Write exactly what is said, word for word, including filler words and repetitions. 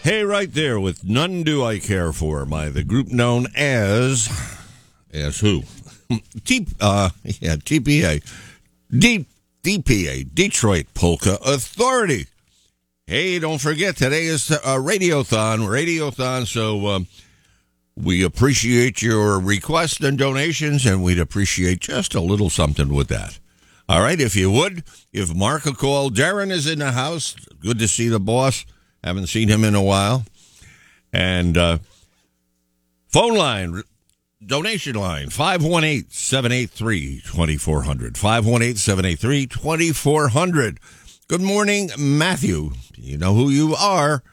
Hey, right there with None Do I Care For by the group known as, as who? T, uh, yeah, T P A, D, DPA, Detroit Polka Authority. Hey, don't forget, today is a Radiothon, Radiothon, so um, we appreciate your requests and donations, and we'd appreciate just a little something with that. All right, if you would, give Mark a call. Darren is in the house. Good to see the boss. Haven't seen him in a while. And uh, phone line, donation line, five one eight, seven eight three, two four zero zero. five one eight, seven eight three, two four zero zero. Good morning, Matthew. You know who you are.